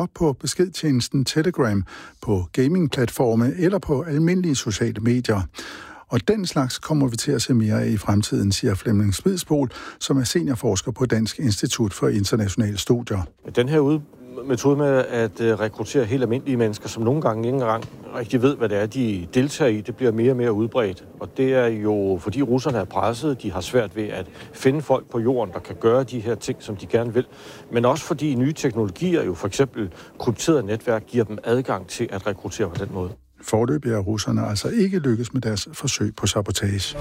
op på beskedtjenesten Telegram, på gamingplatforme eller på almindelige sociale medier. Og den slags kommer vi til at se mere af i fremtiden, siger Flemming Spidsbol, som er seniorforsker på Dansk Institut for Internationale Studier. Den her metode med at rekruttere helt almindelige mennesker, som nogle gange ikke engang rigtig ved, hvad det er, de deltager i, det bliver mere og mere udbredt. Og det er jo, fordi russerne er presset, de har svært ved at finde folk på jorden, der kan gøre de her ting, som de gerne vil. Men også fordi nye teknologier, jo for eksempel krypteret netværk, giver dem adgang til at rekruttere på den måde. Foreløbig er russerne altså ikke lykkes med deres forsøg på sabotage.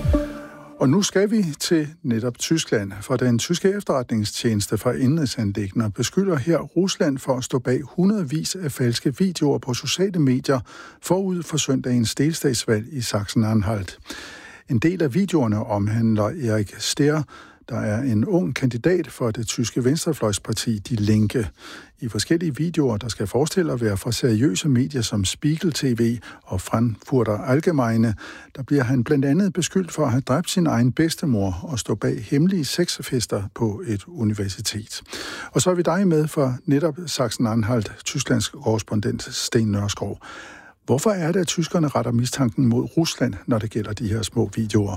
Og nu skal vi til netop Tyskland, for den tyske efterretningstjeneste fra indenrigsanliggender beskylder her Rusland for at stå bag hundredvis af falske videoer på sociale medier forud for søndagens delstatsvalg i Sachsen-Anhalt. En del af videoerne omhandler Erik Stehr, der er en ung kandidat for det tyske venstrefløjsparti Die Linke. I forskellige videoer, der skal forestille at være fra seriøse medier som Spiegel TV og Frankfurter Allgemeine, der bliver han blandt andet beskyldt for at have dræbt sin egen bedstemor og stå bag hemmelige sexfester på et universitet. Og så er vi dig med for netop Sachsen-Anhalt, Tysklands korrespondent Sten Nørskov. Hvorfor er det, at tyskerne retter mistanken mod Rusland, når det gælder de her små videoer?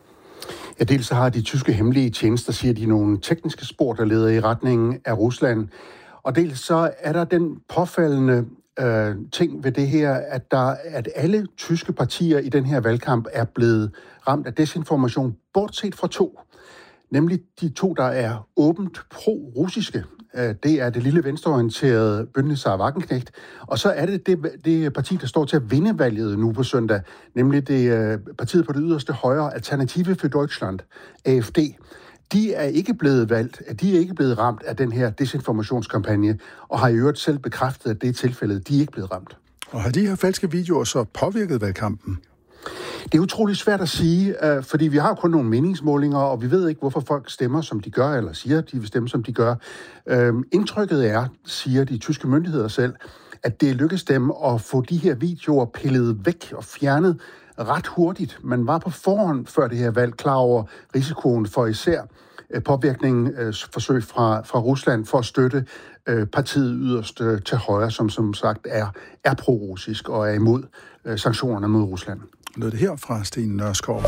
Ja, dels så har de tyske hemmelige tjenester, siger de, nogle tekniske spor, der leder i retningen af Rusland. Og dels så er der den påfaldende ting ved det her, at alle tyske partier i den her valgkamp er blevet ramt af desinformation, bortset fra to. Nemlig de to, der er åbent pro-russiske. Det er det lille venstreorienterede Bündnisser Wagenknecht, og så er det parti, der står til at vinde valget nu på søndag, nemlig det partiet på det yderste højre, Alternative für Deutschland, AfD. De er ikke blevet valgt, de er ikke blevet ramt af den her desinformationskampagne, og har i øvrigt selv bekræftet, at det er tilfældet, de er ikke blevet ramt. Og har de her falske videoer så påvirket valgkampen? Det er utroligt svært at sige, fordi vi har kun nogle meningsmålinger, og vi ved ikke, hvorfor folk stemmer, som de gør, eller siger, at de vil stemme, som de gør. Indtrykket er, siger de tyske myndigheder selv, at det lykkes dem at få de her videoer pillet væk og fjernet ret hurtigt. Man var på forhånd før det her valg klar over risikoen for især påvirkningsforsøg fra Rusland for at støtte partiet yderst til højre, som sagt er pro-russisk og er imod sanktionerne mod Rusland. Lød det her fra Sten Nørskov.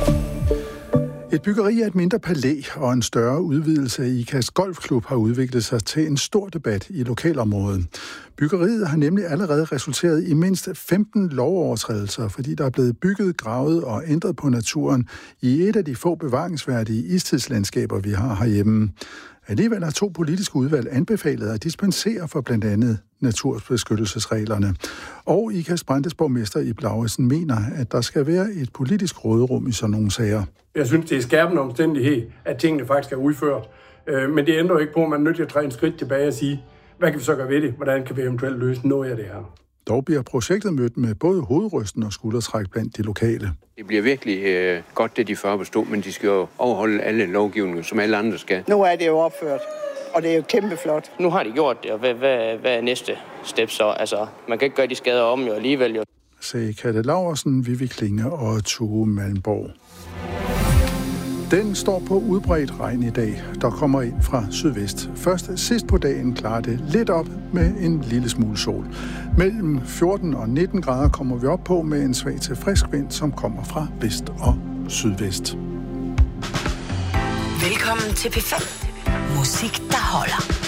Et byggeri af et mindre palæ og en større udvidelse af IKAS Golfklub har udviklet sig til en stor debat i lokalområdet. Byggeriet har nemlig allerede resulteret i mindst 15 lovovertrædelser, fordi der er blevet bygget, gravet og ændret på naturen i et af de få bevaringsværdige istidslandskaber, vi har herhjemme. Alligevel har 2 politiske udvalg anbefalet at dispensere for blandt andet naturbeskyttelsesreglerne. Og IKAS Brandes borgmester Ib Lauritzen mener, at der skal være et politisk råderum i sådan nogle sager. Jeg synes, det er skærpende omstændighed, at tingene faktisk er udført. Men det ændrer ikke på, at man er nødt til at træde en skridt tilbage og sige, hvad kan vi så gøre ved det? Hvordan kan vi eventuelt løse noget af det her? Dog bliver projektet mødt med både hovedrysten og skuldertræk blandt de lokale. Det bliver virkelig godt, det de får på stå, men de skal jo overholde alle lovgivninger, som alle andre skal. Nu er det jo opført, og det er jo kæmpe flot. Nu har de gjort det, og hvad er næste step så? Altså, man kan ikke gøre de skader om jo alligevel jo. Sagde Katte Laursen, Vivi Klinge og Tue Malmborg. Den står på udbredt regn i dag, der kommer ind fra sydvest. Først sidst på dagen klarer det lidt op med en lille smule sol. Mellem 14 og 19 grader kommer vi op på med en svag til frisk vind, som kommer fra vest og sydvest. Velkommen til P5. Musik, der holder.